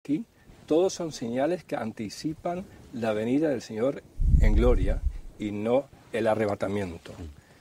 aquí, todos son señales que anticipan la venida del Señor en gloria y no el arrebatamiento.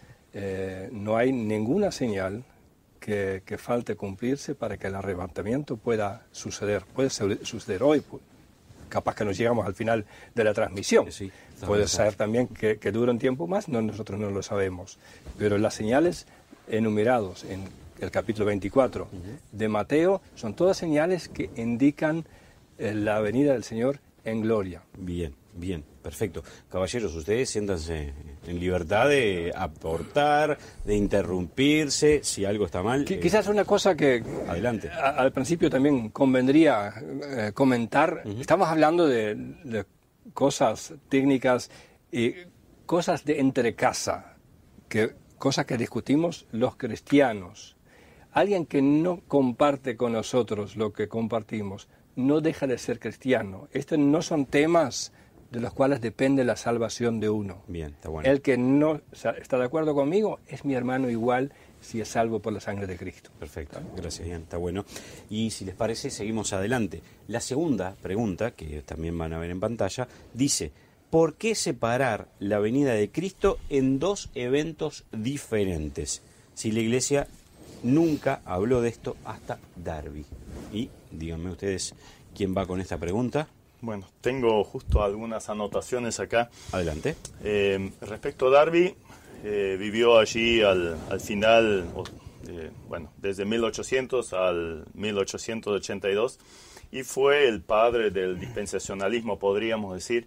No hay ninguna señal que falte cumplirse para que el arrebatamiento pueda suceder. Puede suceder hoy, capaz que nos llegamos al final de la transmisión. Sí, puede ser también que dure un tiempo más, nosotros no lo sabemos. Pero las señales enumeradas en el capítulo 24 de Mateo son todas señales que indican la venida del Señor en gloria. Bien, bien, perfecto. Caballeros, ustedes siéntanse en libertad de aportar, de interrumpirse, si algo está mal. Quizás una cosa que adelante. Al principio también convendría comentar. Estamos hablando de cosas técnicas y cosas de entrecasa, cosas que discutimos los cristianos. Alguien que no comparte con nosotros lo que compartimos no deja de ser cristiano. Estos no son temas de los cuales depende la salvación de uno. Bien, está bueno. El que no está de acuerdo conmigo es mi hermano igual si es salvo por la sangre de Cristo. Perfecto, gracias, Ian, está bueno. Y si les parece, seguimos adelante. La segunda pregunta, que también van a ver en pantalla, dice: ¿por qué separar la venida de Cristo en dos eventos diferentes? Si la Iglesia nunca habló de esto hasta Darby. Y díganme ustedes quién va con esta pregunta. Bueno, tengo justo algunas anotaciones acá. Adelante. Respecto a Darby, vivió allí al final, desde 1800 al 1882, y fue el padre del dispensacionalismo, podríamos decir.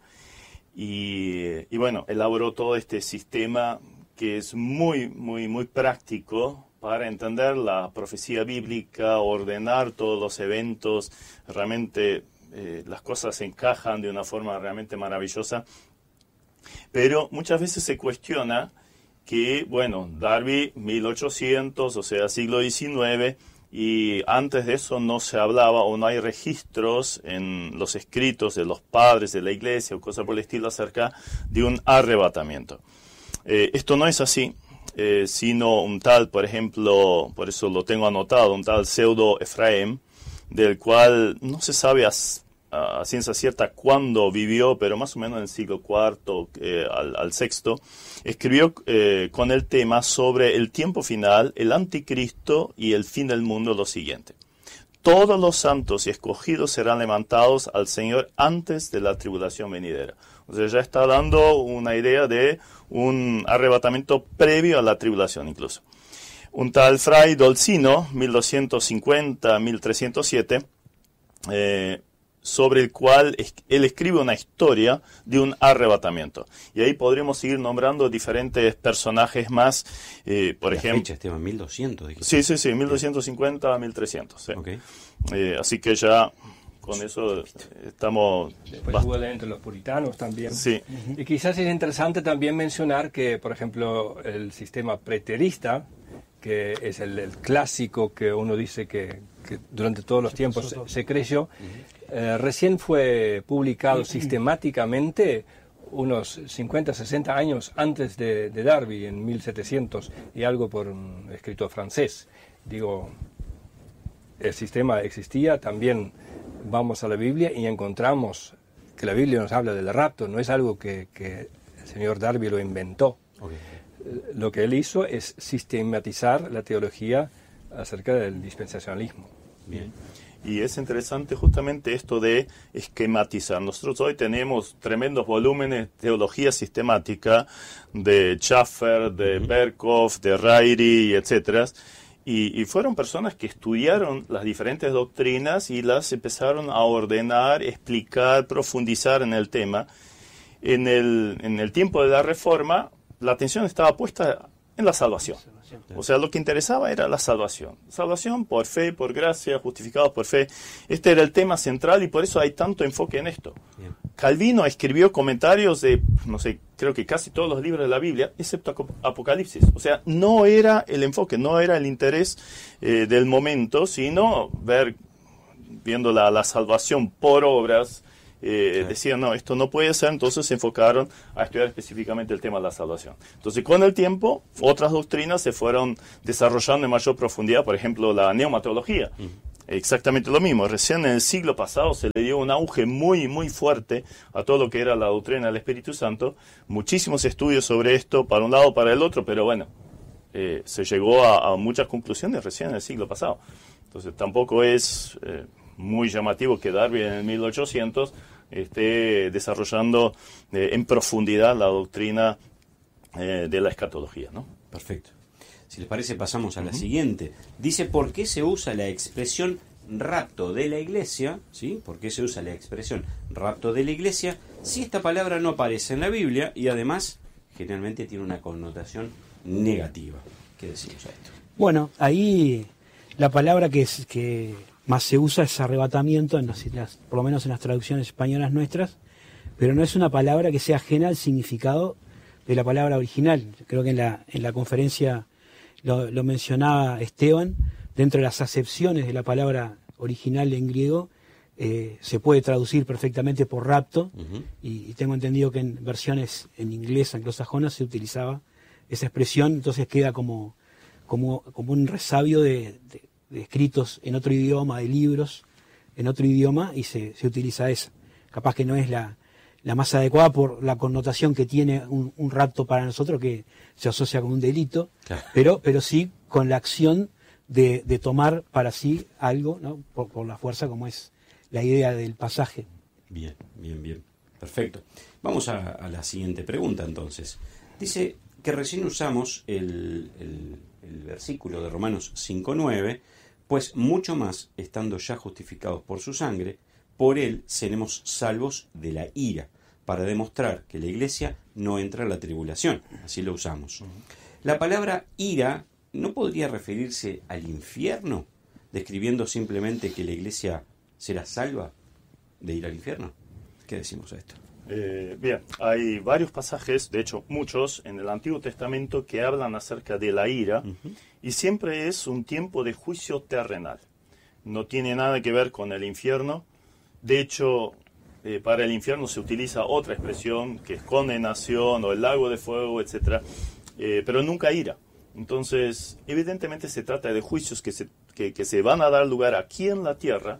Y bueno, elaboró todo este sistema que es muy, muy, muy práctico para entender la profecía bíblica, ordenar todos los eventos. Realmente las cosas se encajan de una forma realmente maravillosa. Pero muchas veces se cuestiona que, Darby, 1800, o sea, siglo XIX, y antes de eso no se hablaba o no hay registros en los escritos de los padres de la iglesia o cosas por el estilo acerca de un arrebatamiento. Esto no es así, sino un tal, por ejemplo, por eso lo tengo anotado, un tal Pseudo Efraim, del cual no se sabe a ciencia cierta cuándo vivió, pero más o menos en el siglo IV al VI, escribió con el tema sobre el tiempo final, el anticristo y el fin del mundo lo siguiente: todos los santos y escogidos serán levantados al Señor antes de la tribulación venidera. O sea, ya está dando una idea de un arrebatamiento previo a la tribulación incluso. Un tal Fray Dolcino, 1250-1307, sobre el cual él escribe una historia de un arrebatamiento. Y ahí podríamos seguir nombrando diferentes personajes más, por ejemplo... fecha, Esteban, 1200. Dijiste. Sí, 1250-1300. Sí. Okay. Así que ya con eso estamos... Después hubo entre los puritanos también. Sí. Y quizás es interesante también mencionar que, por ejemplo, el sistema preterista, que es el clásico que uno dice que durante todos los tiempos se creyó, recién fue publicado sistemáticamente unos 50, 60 años antes de Darby, en 1700 y algo, por un escritor francés. Digo, el sistema existía. También vamos a la Biblia y encontramos que la Biblia nos habla del rapto, no es algo que el señor Darby lo inventó. Okay. Lo que él hizo es sistematizar la teología acerca del dispensacionalismo. Bien. Y es interesante justamente esto de esquematizar. Nosotros hoy tenemos tremendos volúmenes de teología sistemática de Schaffer, de Berkhoff, de Ryrie, etcétera. Y fueron personas que estudiaron las diferentes doctrinas y las empezaron a ordenar, explicar, profundizar en el tema. En el tiempo de la Reforma, la atención estaba puesta en la salvación. O sea, lo que interesaba era la salvación. Salvación por fe, por gracia, justificados por fe. Este era el tema central y por eso hay tanto enfoque en esto. Bien. Calvino escribió comentarios de, creo que casi todos los libros de la Biblia, excepto Apocalipsis. O sea, no era el enfoque, no era el interés del momento, sino viendo la salvación por obras. Decían, no, esto no puede ser, entonces se enfocaron a estudiar específicamente el tema de la salvación. Entonces, con el tiempo, otras doctrinas se fueron desarrollando en mayor profundidad, por ejemplo, la neumatología, exactamente lo mismo. Recién en el siglo pasado se le dio un auge muy, muy fuerte a todo lo que era la doctrina del Espíritu Santo. Muchísimos estudios sobre esto, para un lado o para el otro, pero bueno, se llegó a muchas conclusiones recién en el siglo pasado. Entonces tampoco es muy llamativo que Darby en el 1800 esté desarrollando en profundidad la doctrina de la escatología, ¿no? Perfecto. Si les parece, pasamos a la siguiente. Dice, ¿por qué se usa la expresión rapto de la iglesia? ¿Sí? ¿Por qué se usa la expresión rapto de la iglesia si esta palabra no aparece en la Biblia y además generalmente tiene una connotación negativa? ¿Qué decimos a esto? Bueno, ahí la palabra que más se usa es arrebatamiento, por lo menos en las traducciones españolas nuestras, pero no es una palabra que sea ajena al significado de la palabra original. Creo que en la conferencia lo mencionaba Esteban, dentro de las acepciones de la palabra original en griego, se puede traducir perfectamente por rapto, y tengo entendido que en versiones en inglés anglosajonas se utilizaba esa expresión, entonces queda como un resabio de escritos en otro idioma, de libros en otro idioma, y se utiliza esa. Capaz que no es la más adecuada por la connotación que tiene un rapto para nosotros, que se asocia con un delito, claro. pero sí con la acción de tomar para sí algo, ¿no? por la fuerza, como es la idea del pasaje. Bien. Perfecto. Vamos a la siguiente pregunta entonces. Dice que recién usamos el versículo de Romanos 5:9, pues mucho más, estando ya justificados por su sangre, por él seremos salvos de la ira, para demostrar que la iglesia no entra en la tribulación. Así lo usamos. La palabra ira no podría referirse al infierno, describiendo simplemente que la iglesia será salva de ir al infierno. ¿Qué decimos a esto? Bien, hay varios pasajes, de hecho muchos, en el Antiguo Testamento que hablan acerca de la ira, y siempre es un tiempo de juicio terrenal. No tiene nada que ver con el infierno. De hecho, para el infierno se utiliza otra expresión, que es condenación o el lago de fuego, etc. Pero nunca ira. Entonces, evidentemente se trata de juicios que se van a dar lugar aquí en la tierra,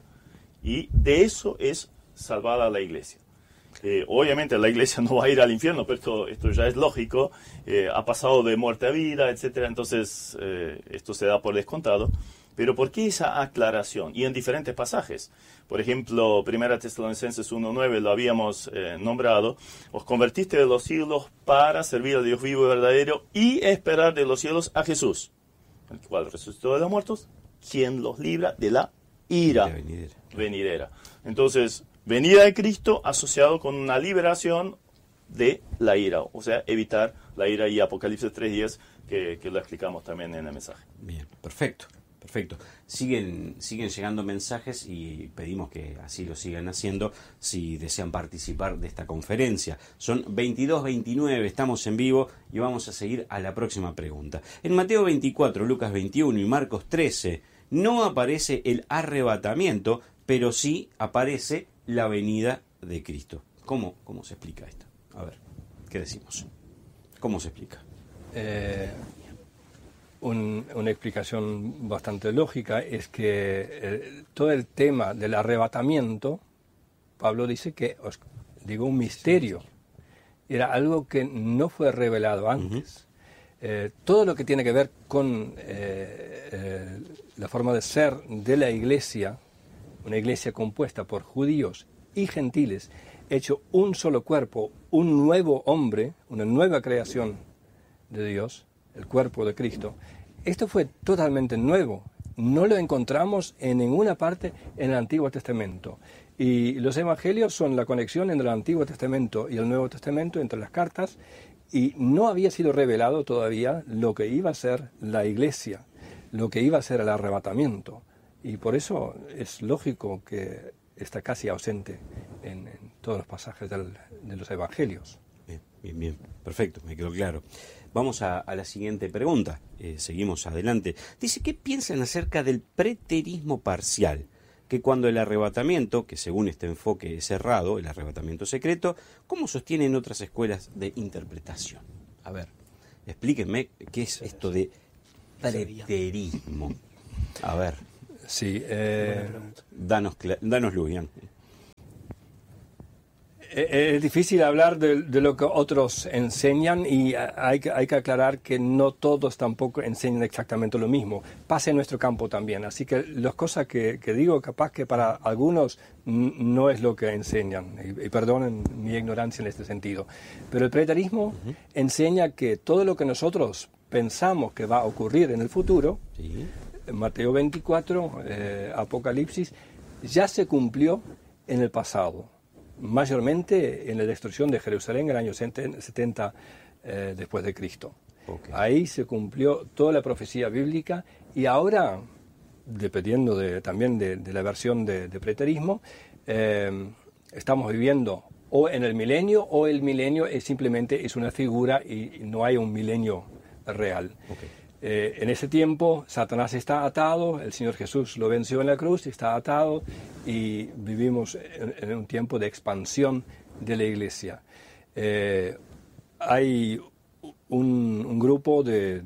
y de eso es salvada la iglesia. Obviamente la iglesia no va a ir al infierno, pero esto ya es lógico. Ha pasado de muerte a vida, etc. Entonces, esto se da por descontado. Pero ¿por qué esa aclaración? Y en diferentes pasajes. Por ejemplo, 1 Tesalonicenses 1:9 lo habíamos nombrado. Os convertiste de los siglos para servir al Dios vivo y verdadero y esperar de los cielos a Jesús, el cual resucitó de los muertos, quien los libra de la ira venidera. Entonces, venida de Cristo asociado con una liberación de la ira, o sea, evitar la ira, y Apocalipsis 3:10, que lo explicamos también en el mensaje. Bien, perfecto. Siguen llegando mensajes y pedimos que así lo sigan haciendo si desean participar de esta conferencia. Son 22:29, estamos en vivo y vamos a seguir a la próxima pregunta. En Mateo 24, Lucas 21 y Marcos 13 no aparece el arrebatamiento, pero sí aparece la venida de Cristo. ¿Cómo se explica esto? A ver, ¿qué decimos? ¿Cómo se explica? Una explicación bastante lógica es que todo el tema del arrebatamiento, Pablo dice que, un misterio, era algo que no fue revelado antes. Todo lo que tiene que ver con la forma de ser de la iglesia, una iglesia compuesta por judíos y gentiles, hecho un solo cuerpo, un nuevo hombre, una nueva creación de Dios, el cuerpo de Cristo. Esto fue totalmente nuevo. No lo encontramos en ninguna parte en el Antiguo Testamento. Y los evangelios son la conexión entre el Antiguo Testamento y el Nuevo Testamento, entre las cartas, y no había sido revelado todavía lo que iba a ser la iglesia, lo que iba a ser el arrebatamiento. Y por eso es lógico que está casi ausente en todos los pasajes de los evangelios. Bien, perfecto, me quedó claro. Vamos a la siguiente pregunta, seguimos adelante. Dice, ¿qué piensan acerca del preterismo parcial? Que cuando el arrebatamiento, que según este enfoque es errado, el arrebatamiento secreto, ¿cómo sostienen otras escuelas de interpretación? A ver, explíquenme qué es esto de preterismo. A ver. Sí. Danos luz, Ian. Es difícil hablar de lo que otros enseñan y hay que aclarar que no todos tampoco enseñan exactamente lo mismo. Pasa en nuestro campo también. Así que las cosas que digo, capaz que para algunos no es lo que enseñan. Y perdonen mi ignorancia en este sentido. Pero el preterismo enseña que todo lo que nosotros pensamos que va a ocurrir en el futuro, Sí. Mateo 24, Apocalipsis, ya se cumplió en el pasado. Mayormente en la destrucción de Jerusalén en el año 70 después de Cristo. Okay. Ahí se cumplió toda la profecía bíblica y ahora, dependiendo también de la versión de preterismo, estamos viviendo o en el milenio o el milenio simplemente es una figura y no hay un milenio real. Okay. En ese tiempo Satanás está atado, el Señor Jesús lo venció en la cruz, está atado y vivimos en un tiempo de expansión de la Iglesia. Hay un grupo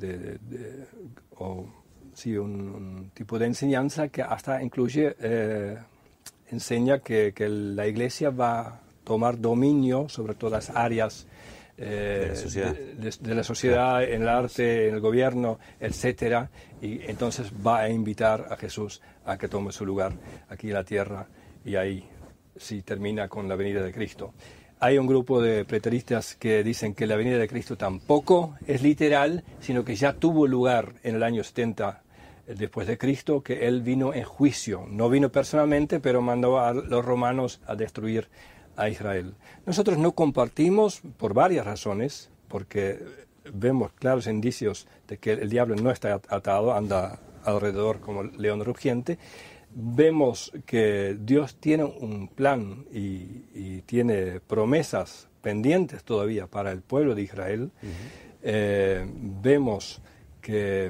un tipo de enseñanza que hasta incluye, enseña que la Iglesia va a tomar dominio sobre todas las áreas de la sociedad, en el arte, en el gobierno, etcétera, y entonces va a invitar a Jesús a que tome su lugar aquí en la tierra y ahí sí termina con la venida de Cristo. Hay un grupo de preteristas que dicen que la venida de Cristo tampoco es literal, sino que ya tuvo lugar en el año 70 después de Cristo, que Él vino en juicio, no vino personalmente, pero mandó a los romanos a destruir a Israel. Nosotros no compartimos por varias razones, porque vemos claros indicios de que el diablo no está atado, anda alrededor como león rugiente. Vemos que Dios tiene un plan y tiene promesas pendientes todavía para el pueblo de Israel. Vemos que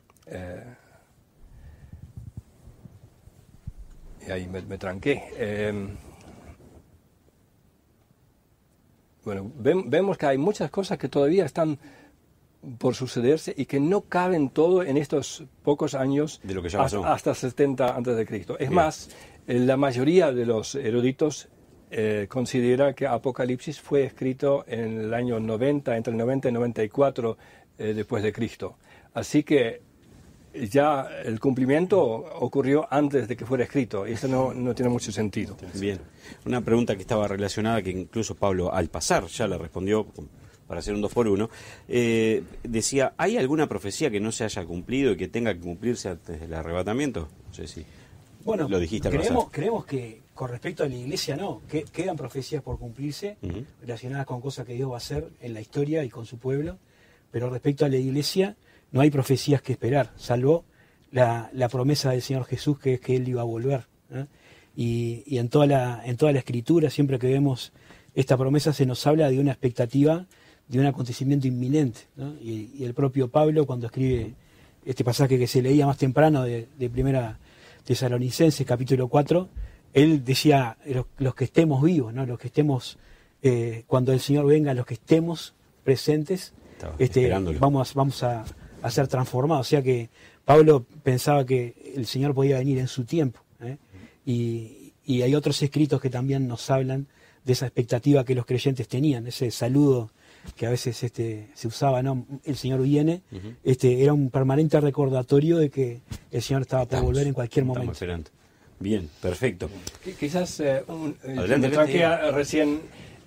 y ahí me tranqué. Bueno, vemos que hay muchas cosas que todavía están por sucederse y que no caben todo en estos pocos años de lo que ya pasó. hasta 70 antes de Cristo. Es más, la mayoría de los eruditos considera que Apocalipsis fue escrito en el año 90, entre el 90 y 94 después de Cristo. Así que ya el cumplimiento ocurrió antes de que fuera escrito y eso no tiene mucho sentido. Bien, una pregunta que estaba relacionada, que incluso Pablo al pasar ya le respondió para hacer un 2x1, decía, ¿hay alguna profecía que no se haya cumplido y que tenga que cumplirse antes del arrebatamiento? No sé si lo dijiste al pasar. Creemos que con respecto a la Iglesia no, que quedan profecías por cumplirse relacionadas con cosas que Dios va a hacer en la historia y con su pueblo, pero respecto a la Iglesia no hay profecías que esperar, salvo la promesa del Señor Jesús, que es que Él iba a volver. Y en toda la Escritura, siempre que vemos esta promesa, se nos habla de una expectativa, de un acontecimiento inminente, ¿no? Y el propio Pablo, cuando escribe este pasaje que se leía más temprano de Primera Tesalonicenses, capítulo 4, él decía, los que estemos vivos, ¿no? Los que estemos, cuando el Señor venga, los que estemos presentes, vamos a ser transformados. O sea que Pablo pensaba que el Señor podía venir en su tiempo, y hay otros escritos que también nos hablan de esa expectativa que los creyentes tenían, ese saludo que a veces se usaba, ¿no? El Señor viene, era un permanente recordatorio de que el Señor estaba por volver en cualquier momento. Esperando. Bien, perfecto. Quizás adelante, recién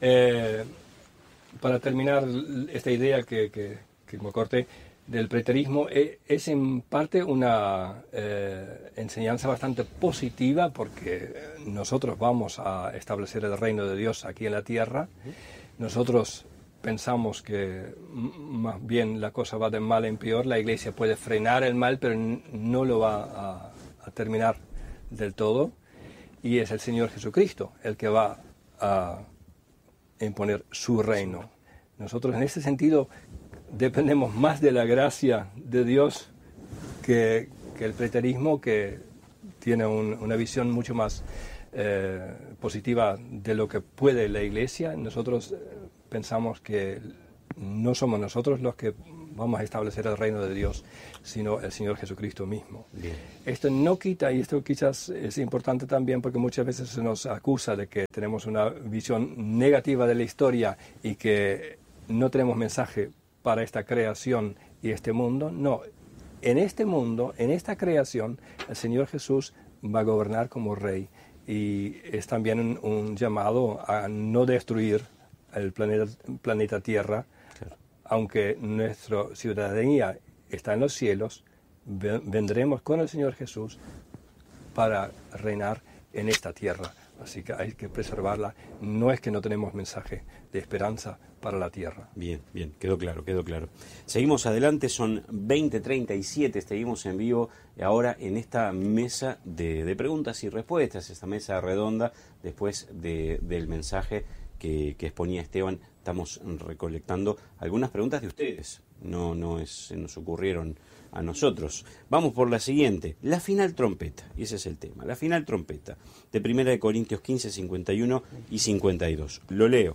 para terminar esta idea que me corté del preterismo, es en parte una enseñanza bastante positiva, porque nosotros vamos a establecer el reino de Dios aquí en la tierra. Nosotros pensamos que más bien la cosa va de mal en peor. La Iglesia puede frenar el mal, pero no lo va a terminar del todo. Y es el Señor Jesucristo el que va a imponer su reino. Nosotros en ese sentido dependemos más de la gracia de Dios que el preterismo, que tiene una visión mucho más positiva de lo que puede la Iglesia. Nosotros pensamos que no somos nosotros los que vamos a establecer el reino de Dios, sino el Señor Jesucristo mismo. Bien. Esto no quita, y esto quizás es importante también porque muchas veces se nos acusa de que tenemos una visión negativa de la historia y que no tenemos mensaje para esta creación y este mundo. No, en este mundo, en esta creación, el Señor Jesús va a gobernar como rey, y es también un llamado a no destruir el planeta Tierra. Claro. Aunque nuestra ciudadanía está en los cielos, vendremos con el Señor Jesús para reinar en esta tierra. Así que hay que preservarla. No es que no tenemos mensaje de esperanza para la tierra. Bien, bien, quedó claro, quedó claro. Seguimos adelante, son 20:37, seguimos en vivo ahora en esta mesa de preguntas y respuestas, esta mesa redonda, después del mensaje que exponía Esteban. Estamos recolectando algunas preguntas de ustedes, se nos ocurrieron a nosotros. Vamos por la siguiente, la final trompeta, y ese es el tema, la final trompeta, de 1 Corintios 15, 51 y 52. Lo leo.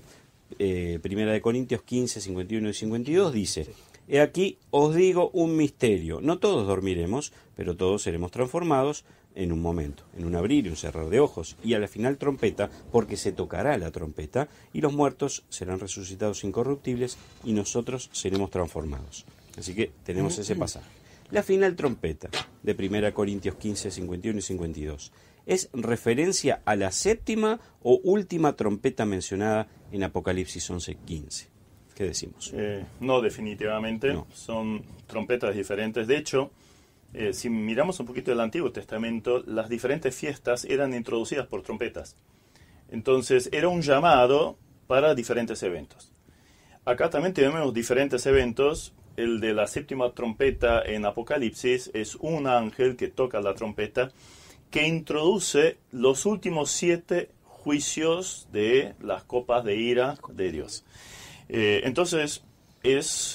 1 Corintios 15, 51 y 52 dice: He aquí os digo un misterio, no todos dormiremos, pero todos seremos transformados en un momento, en un abrir y un cerrar de ojos, y a la final trompeta, porque se tocará la trompeta, y los muertos serán resucitados incorruptibles, y nosotros seremos transformados. Así que tenemos ese pasaje. La final trompeta de 1 Corintios 15, 51 y 52, ¿es referencia a la séptima o última trompeta mencionada en Apocalipsis 11, 15? ¿Qué decimos? No, definitivamente. No. Son trompetas diferentes. De hecho, si miramos un poquito el Antiguo Testamento, las diferentes fiestas eran introducidas por trompetas. Entonces, era un llamado para diferentes eventos. Acá también tenemos diferentes eventos. El de la séptima trompeta en Apocalipsis es un ángel que toca la trompeta, que introduce los últimos 7 juicios de las copas de ira de Dios. Entonces, es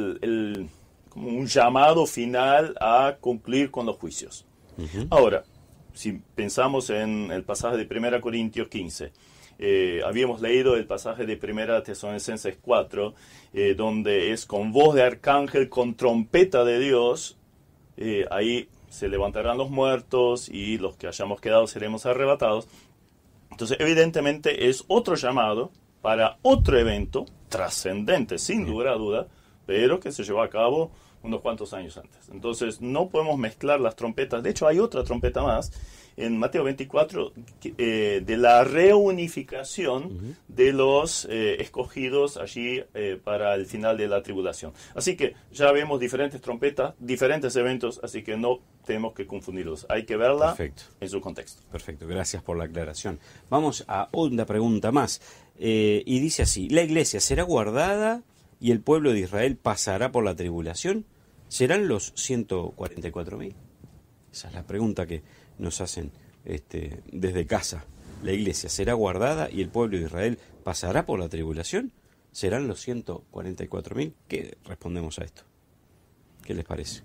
como un llamado final a concluir con los juicios. Uh-huh. Ahora, si pensamos en el pasaje de 1 Corintios 15, habíamos leído el pasaje de 1 Tesalonicenses 4, donde es con voz de arcángel, con trompeta de Dios, ahí se levantarán los muertos y los que hayamos quedado seremos arrebatados. Entonces, evidentemente es otro llamado para otro evento trascendente, sin lugar a duda, pero que se llevó a cabo unos cuantos años antes. Entonces, no podemos mezclar las trompetas. De hecho, hay otra trompeta más en Mateo 24 de la reunificación de los escogidos allí para el final de la tribulación. Así que ya vemos diferentes trompetas, diferentes eventos, así que no tenemos que confundirlos. Hay que verla en su contexto. Perfecto, gracias por la aclaración. Vamos a una pregunta más. Y dice así: ¿la iglesia será guardada y el pueblo de Israel pasará por la tribulación? ¿Serán los 144.000? Esa es la pregunta que nos hacen desde casa. ¿La iglesia será guardada y el pueblo de Israel pasará por la tribulación? ¿Serán los 144.000? ¿Qué respondemos a esto? ¿Qué les parece?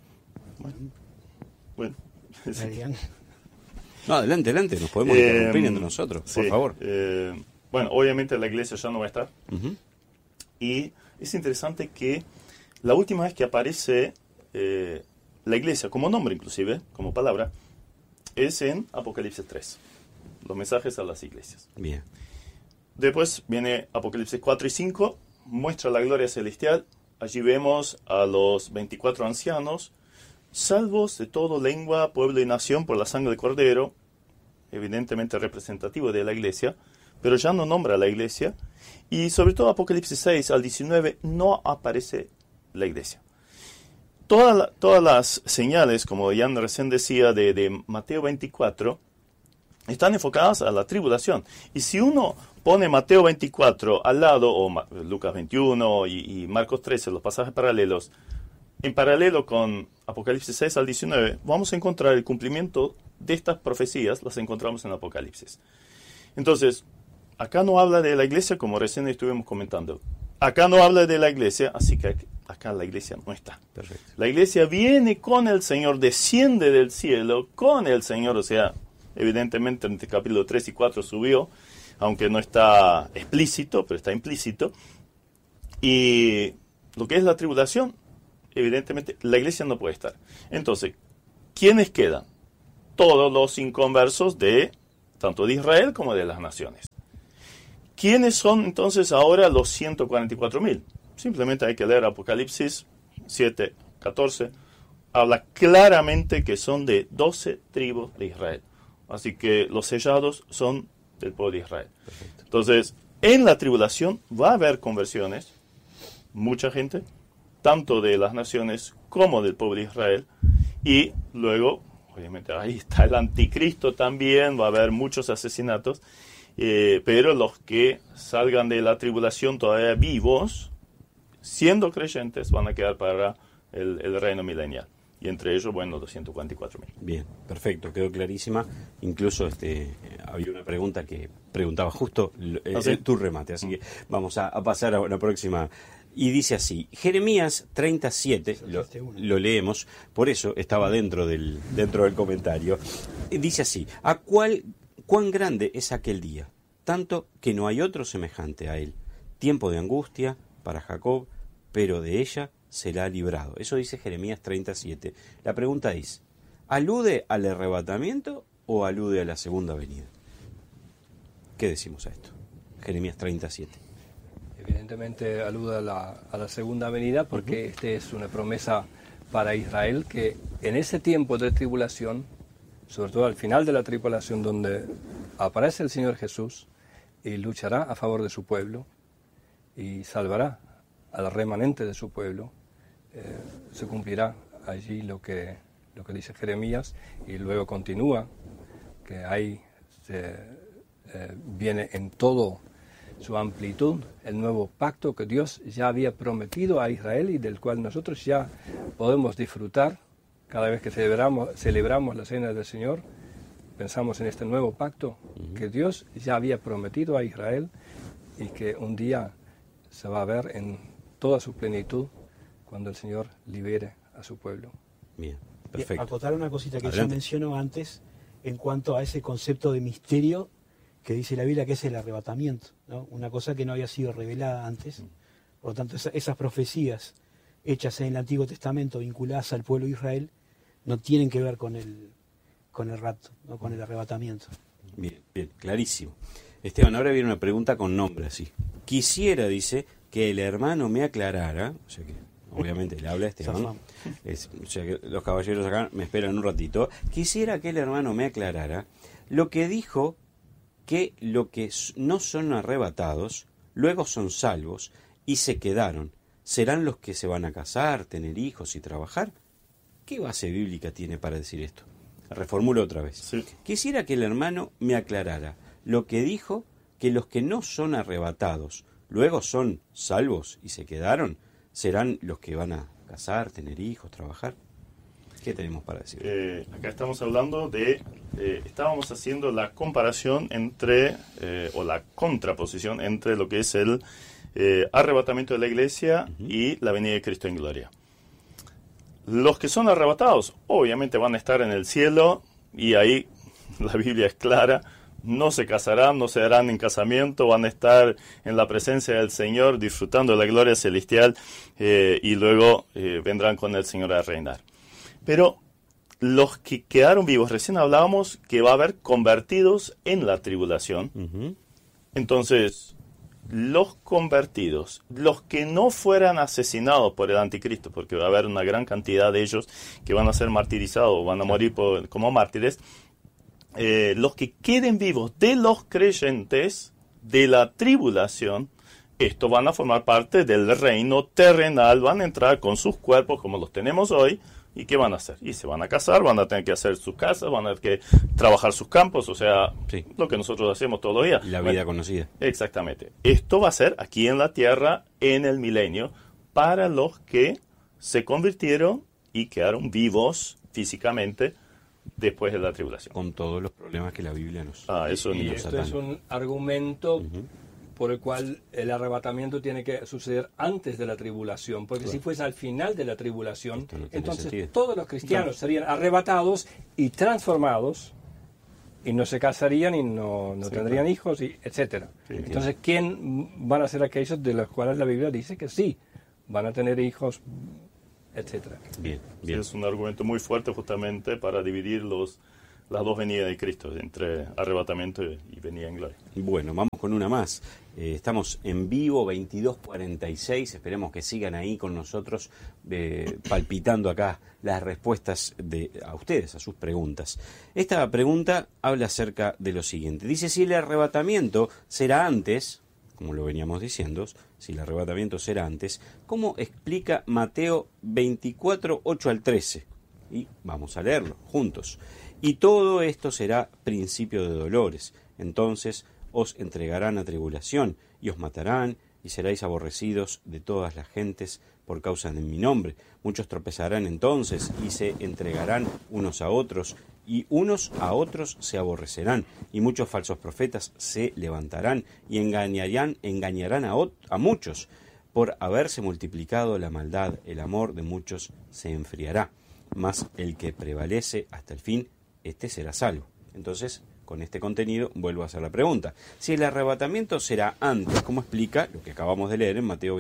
Bueno. No, adelante, nos podemos interrumpir entre nosotros, por favor. Bueno, obviamente la iglesia ya no va a estar. Uh-huh. Y es interesante que la última vez que aparece la iglesia, como nombre inclusive, como palabra, es en Apocalipsis 3. Los mensajes a las iglesias. Bien. Después viene Apocalipsis 4 y 5, muestra la gloria celestial. Allí vemos a los 24 ancianos, salvos de toda lengua, pueblo y nación por la sangre del Cordero, evidentemente representativo de la iglesia, pero ya no nombra a la iglesia. Y sobre todo Apocalipsis 6 al 19 no aparece la iglesia. Todas las señales, como Jan recién decía, de Mateo 24, están enfocadas a la tribulación. Y si uno pone Mateo 24 al lado, o Lucas 21 y Marcos 13, los pasajes paralelos, en paralelo con Apocalipsis 6 al 19, vamos a encontrar el cumplimiento de estas profecías, las encontramos en Apocalipsis. Entonces, acá no habla de la iglesia, como recién estuvimos comentando. Acá no habla de la iglesia, así que acá la iglesia no está. Perfecto. La iglesia viene con el Señor, desciende del cielo con el Señor, o sea, evidentemente entre el capítulo 3 y 4 subió, aunque no está explícito, pero está implícito. Y lo que es la tribulación evidentemente la iglesia no puede estar. Entonces, ¿quiénes quedan? Todos los inconversos de tanto de Israel como de las naciones. ¿Quiénes son entonces ahora los 144.000? Simplemente hay que leer Apocalipsis 7, 14. Habla claramente que son de 12 tribus de Israel. Así que los sellados son del pueblo de Israel. Perfecto. Entonces, en la tribulación va a haber conversiones, mucha gente, tanto de las naciones como del pueblo de Israel. Y luego, obviamente, ahí está el anticristo también, va a haber muchos asesinatos. Pero los que salgan de la tribulación todavía vivos, siendo creyentes, van a quedar para el reino milenial. Y entre ellos, bueno, 244.000. Bien, perfecto, quedó clarísima. Incluso había una pregunta que preguntaba justo tu remate, así que vamos a pasar a la próxima. Y dice así, Jeremías 37, lo leemos, por eso estaba dentro del comentario. Dice así, ¿cuán grande es aquel día? Tanto que no hay otro semejante a él. Tiempo de angustia para Jacob, pero de ella será librado. Eso dice Jeremías 37. La pregunta es, ¿alude al arrebatamiento o alude a la segunda venida? ¿Qué decimos a esto? Jeremías 37. Evidentemente alude a la segunda venida porque esta es una promesa para Israel que en ese tiempo de tribulación, sobre todo al final de la tribulación donde aparece el Señor Jesús y luchará a favor de su pueblo y salvará al remanente de su pueblo, se cumplirá allí lo que dice Jeremías y luego continúa que ahí viene en todo su amplitud el nuevo pacto que Dios ya había prometido a Israel y del cual nosotros ya podemos disfrutar cada vez que celebramos la cena del Señor. Pensamos en este nuevo pacto que Dios ya había prometido a Israel y que un día se va a ver en toda su plenitud cuando el Señor libere a su pueblo. Bien, perfecto. Acotar una cosita que Adelante. yo menciono antes en cuanto a ese concepto de misterio que dice la Biblia que es el arrebatamiento, ¿no? Una cosa que no había sido revelada antes. Por lo tanto, esas profecías hechas en el Antiguo Testamento vinculadas al pueblo de Israel no tienen que ver con el rapto, ¿no? Con el arrebatamiento. Bien, clarísimo. Esteban, ahora viene una pregunta con nombre así. Quisiera, dice, que el hermano me aclarara, o sea que obviamente le habla a Esteban, o sea que los caballeros acá me esperan un ratito. Quisiera que el hermano me aclarara lo que dijo que lo que no son arrebatados, luego son salvos y se quedaron. ¿Serán los que se van a casar, tener hijos y trabajar? ¿Qué base bíblica tiene para decir esto? Reformulo otra vez. Sí. Quisiera que el hermano me aclarara lo que dijo que los que no son arrebatados, luego son salvos y se quedaron, serán los que van a casar, tener hijos, trabajar. ¿Qué tenemos para decir? Acá estamos hablando de, estábamos haciendo la comparación entre, o la contraposición entre lo que es el arrebatamiento de la iglesia y la venida de Cristo en gloria. Los que son arrebatados, obviamente van a estar en el cielo y ahí la Biblia es clara, no se casarán, no se darán en casamiento, van a estar en la presencia del Señor disfrutando de la gloria celestial y luego vendrán con el Señor a reinar. Pero los que quedaron vivos, recién hablábamos que va a haber convertidos en la tribulación. Entonces, los convertidos, los que no fueran asesinados por el anticristo, porque va a haber una gran cantidad de ellos que van a ser martirizados, van a morir como mártires, los que queden vivos de los creyentes de la tribulación, estos van a formar parte del reino terrenal, van a entrar con sus cuerpos como los tenemos hoy. ¿Y qué van a hacer? Y se van a casar, van a tener que hacer sus casas, van a tener que trabajar sus campos, o sea, sí, lo que nosotros hacemos todos los días. La vida conocida. Exactamente. Esto va a ser aquí en la tierra, en el milenio, para los que se convirtieron y quedaron vivos físicamente después de la tribulación. Con todos los problemas que la Biblia nos... Eso Y esto es un argumento por el cual el arrebatamiento tiene que suceder antes de la tribulación, porque si fuese al final de la tribulación, no entonces sentido. todos los cristianos serían arrebatados y transformados y no se casarían y no tendrían hijos, y etcétera. Entonces, ¿quién van a ser aquellos de los cuales la Biblia dice que sí, van a tener hijos etcétera. Bien, Sí, bien. es un argumento muy fuerte justamente para dividir las dos venidas de Cristo, entre arrebatamiento y venida en gloria. Bueno, vamos con una más. Estamos en vivo, 22:46. Esperemos que sigan ahí con nosotros, palpitando acá las respuestas a ustedes, a sus preguntas. Esta pregunta habla acerca de lo siguiente. Dice, si el arrebatamiento será antes, como lo veníamos diciendo, si el arrebatamiento será antes, ¿cómo explica Mateo 24, 8 al 13? Y vamos a leerlo juntos. Y todo esto será principio de dolores. Entonces os entregarán a tribulación y os matarán y seréis aborrecidos de todas las gentes por causa de mi nombre. Muchos tropezarán entonces y se entregarán unos a otros y unos a otros se aborrecerán y muchos falsos profetas se levantarán y engañarán a muchos. Por haberse multiplicado la maldad, el amor de muchos se enfriará. Mas el que prevalece hasta el fin, este será salvo. Entonces, con este contenido, vuelvo a hacer la pregunta. Si el arrebatamiento será antes, ¿cómo explica lo que acabamos de leer en Mateo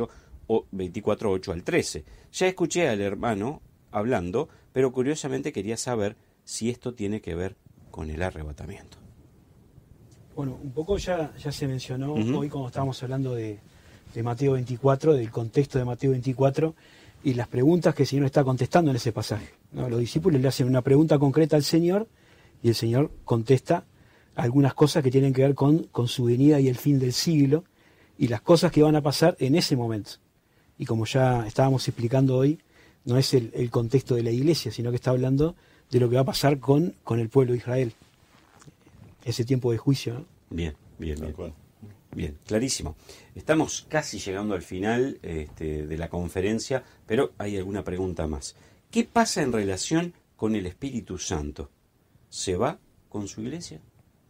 24, 8 al 13? Ya escuché al hermano hablando, pero curiosamente quería saber si esto tiene que ver con el arrebatamiento. Bueno, un poco ya se mencionó hoy cuando estábamos hablando de Mateo 24, del contexto de Mateo 24, y las preguntas que el Señor está contestando en ese pasaje, ¿no? Los discípulos le hacen una pregunta concreta al Señor y el Señor contesta algunas cosas que tienen que ver con su venida y el fin del siglo y las cosas que van a pasar en ese momento. Y como ya estábamos explicando hoy, no es el contexto de la iglesia, sino que está hablando de lo que va a pasar con el pueblo de Israel. Ese tiempo de juicio, ¿no? Bien. Bueno. Bien, clarísimo. Estamos casi llegando al final de la conferencia, pero hay alguna pregunta más. ¿Qué pasa en relación con el Espíritu Santo? ¿Se va con su iglesia?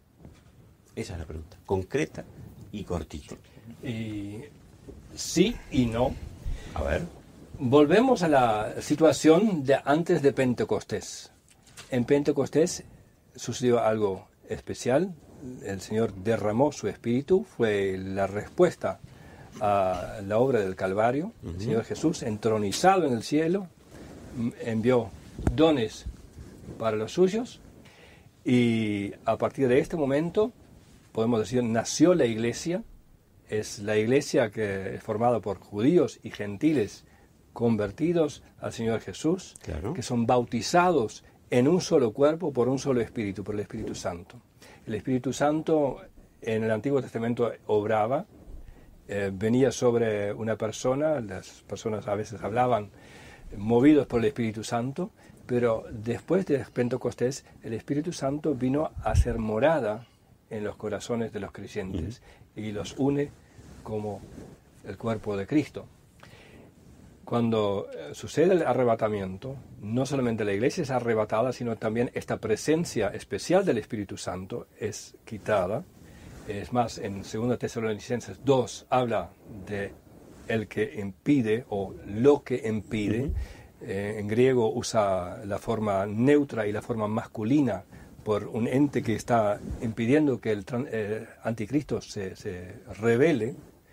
Esa es la pregunta, concreta y cortita. Sí y no. A ver. Volvemos a la situación de antes de Pentecostés. En Pentecostés sucedió algo especial. El Señor derramó su Espíritu, fue la respuesta a la obra del Calvario. El Señor Jesús, entronizado en el cielo, envió dones para los suyos y a partir de este momento, podemos decir, nació la iglesia. Es la iglesia que es formada por judíos y gentiles convertidos al Señor Jesús, Claro. que son bautizados en un solo cuerpo por un solo Espíritu, por el Espíritu Santo. El Espíritu Santo en el Antiguo Testamento obraba, venía sobre una persona, las personas a veces hablaban movidos por el Espíritu Santo, pero después de Pentecostés el Espíritu Santo vino a ser morada en los corazones de los creyentes y los une como el cuerpo de Cristo. Cuando sucede el arrebatamiento, no solamente la iglesia es arrebatada, sino también esta presencia especial del Espíritu Santo es quitada. Es más, en 2 Tesalonicenses 2 habla de el que impide o lo que impide. En griego usa la forma neutra y la forma masculina por un ente que está impidiendo que el anticristo se revele.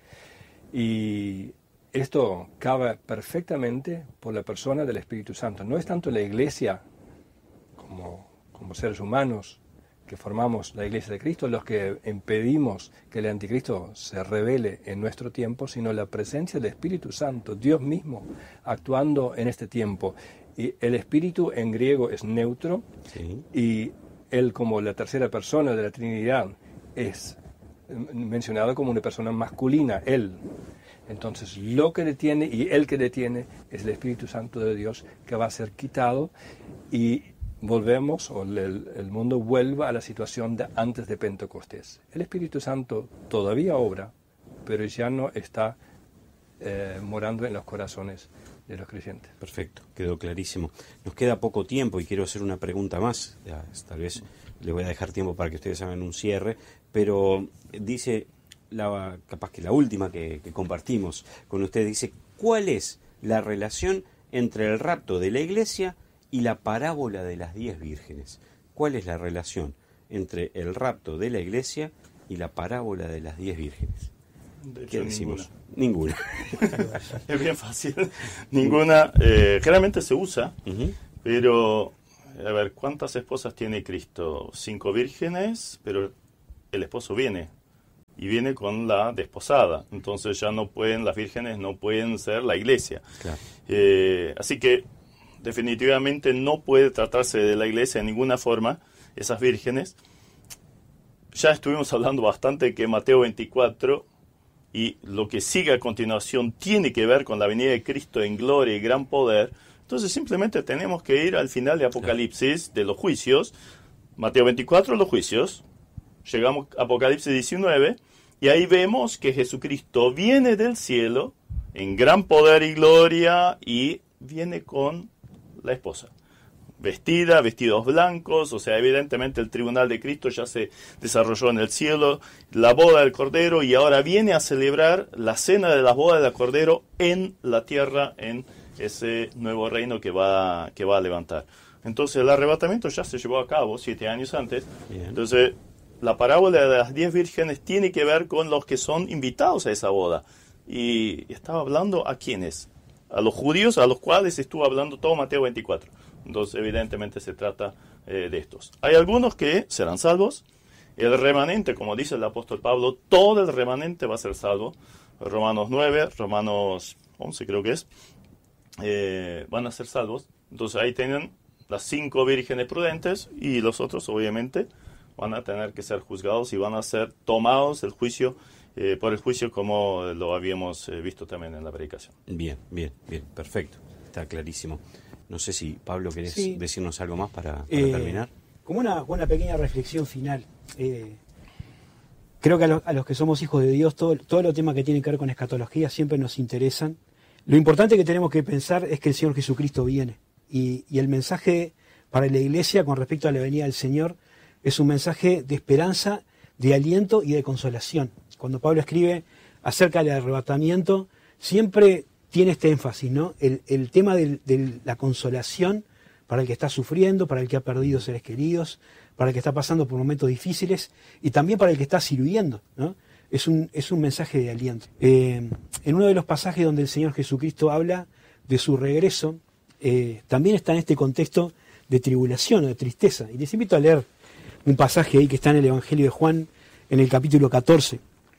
Y esto cabe perfectamente por la persona del Espíritu Santo. No es tanto la iglesia como seres humanos que formamos la iglesia de Cristo los que impedimos que el anticristo se revele en nuestro tiempo, sino la presencia del Espíritu Santo, Dios mismo, actuando en este tiempo. Y el Espíritu en griego es neutro, Sí. y él como la tercera persona de la Trinidad es mencionado como una persona masculina, él. Entonces, lo que detiene y el que detiene es el Espíritu Santo de Dios, que va a ser quitado y volvemos, o el mundo vuelve a la situación de antes de Pentecostés. El Espíritu Santo todavía obra, pero ya no está morando en los corazones de los creyentes. Perfecto, quedó clarísimo. Nos queda poco tiempo y quiero hacer una pregunta más. Tal vez les voy a dejar tiempo para que ustedes hagan un cierre, pero dice, capaz que la última que compartimos con ustedes, dice, ¿cuál es la relación entre el rapto de la iglesia y la parábola de las 10 vírgenes? ¿Cuál es la relación entre el rapto de la iglesia y la parábola de las 10 vírgenes? De hecho, ¿Qué decimos? Ninguna. Es bien fácil. Ninguna. Generalmente se usa, pero, a ver, ¿cuántas esposas tiene Cristo? 5 vírgenes, pero el esposo viene. Y viene con la desposada. Entonces ya no pueden, las vírgenes no pueden ser la iglesia. Claro. Así que definitivamente no puede tratarse de la iglesia de ninguna forma, esas vírgenes. Ya estuvimos hablando bastante que Mateo 24 y lo que sigue a continuación tiene que ver con la venida de Cristo en gloria y gran poder. Entonces simplemente tenemos que ir al final de Apocalipsis, de los juicios. Mateo 24, los juicios. Llegamos a Apocalipsis 19 y ahí vemos que Jesucristo viene del cielo en gran poder y gloria y viene con la esposa. Vestidos blancos, o sea, evidentemente el tribunal de Cristo ya se desarrolló en el cielo, la boda del Cordero, y ahora viene a celebrar la cena de las bodas del Cordero en la tierra, en ese nuevo reino que va a levantar. Entonces el arrebatamiento ya se llevó a cabo 7 años antes. Bien. Entonces la parábola de las 10 vírgenes tiene que ver con los que son invitados a esa boda. Y estaba hablando a quiénes, a los judíos a los cuales estuvo hablando todo Mateo 24. Entonces, evidentemente se trata de estos. Hay algunos que serán salvos. El remanente, como dice el apóstol Pablo, todo el remanente va a ser salvo. Romanos 9, Romanos 11 creo que es, van a ser salvos. Entonces ahí tienen las 5 vírgenes prudentes y los otros obviamente van a tener que ser juzgados y van a ser tomados el juicio, por el juicio, como lo habíamos visto también en la predicación. Bien, perfecto. Está clarísimo. No sé si, Pablo, querés decirnos algo más para terminar. Como una pequeña reflexión final. Creo que a los que somos hijos de Dios, todos los temas que tienen que ver con escatología siempre nos interesan. Lo importante que tenemos que pensar es que el Señor Jesucristo viene. Y el mensaje para la iglesia con respecto a la venida del Señor es un mensaje de esperanza, de aliento y de consolación. Cuando Pablo escribe acerca del arrebatamiento, siempre tiene este énfasis, ¿no? El tema de la consolación para el que está sufriendo, para el que ha perdido seres queridos, para el que está pasando por momentos difíciles y también para el que está sirviendo, ¿no? Es un mensaje de aliento. En uno de los pasajes donde el Señor Jesucristo habla de su regreso, también está en este contexto de tribulación o de tristeza. Y les invito a leer un pasaje ahí que está en el Evangelio de Juan, en el capítulo 14.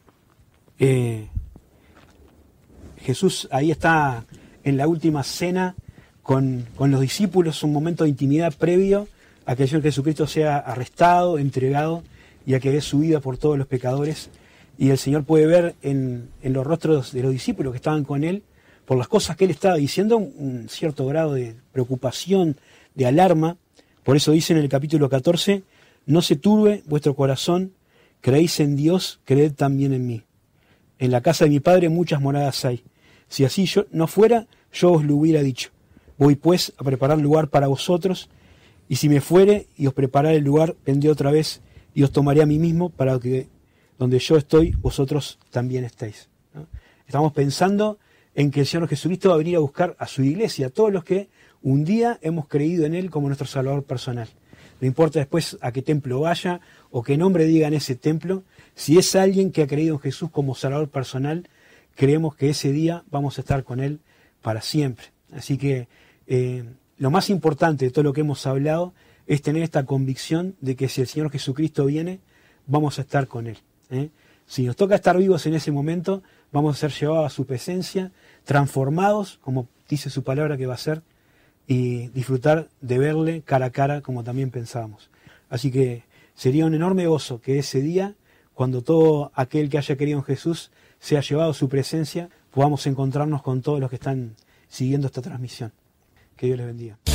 Jesús ahí está en la última cena con los discípulos, un momento de intimidad previo a que el Señor Jesucristo sea arrestado, entregado y a que dé su vida por todos los pecadores. Y el Señor puede ver en los rostros de los discípulos que estaban con Él, por las cosas que Él estaba diciendo, un cierto grado de preocupación, de alarma. Por eso dice en el capítulo 14, no se turbe vuestro corazón, creéis en Dios, creed también en mí. En la casa de mi Padre muchas moradas hay. Si así yo no fuera, yo os lo hubiera dicho. Voy pues a preparar lugar para vosotros, y si me fuere y os preparare el lugar, vendré otra vez y os tomaré a mí mismo, para que donde yo estoy, vosotros también estéis, ¿no? Estamos pensando en que el Señor Jesucristo va a venir a buscar a su iglesia, a todos los que un día hemos creído en Él como nuestro Salvador personal. No importa después a qué templo vaya o qué nombre diga en ese templo, si es alguien que ha creído en Jesús como Salvador personal, creemos que ese día vamos a estar con Él para siempre. Así que lo más importante de todo lo que hemos hablado es tener esta convicción de que si el Señor Jesucristo viene, vamos a estar con Él. Si nos toca estar vivos en ese momento, vamos a ser llevados a su presencia, transformados, como dice su palabra que va a ser, y disfrutar de verle cara a cara como también pensábamos. Así que sería un enorme gozo que ese día, cuando todo aquel que haya querido en Jesús sea llevado a su presencia, podamos encontrarnos con todos los que están siguiendo esta transmisión. Que Dios les bendiga.